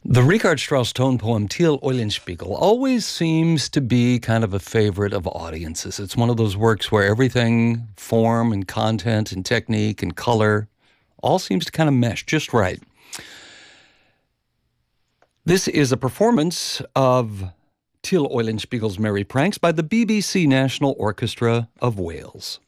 The Richard Strauss tone poem Till Eulenspiegel always seems to be kind of a favorite of audiences. It's one of those works where everything, form and content and technique and color, all seems to kind of mesh just right. This is a performance of Till Eulenspiegel's Merry Pranks by the BBC National Orchestra of Wales.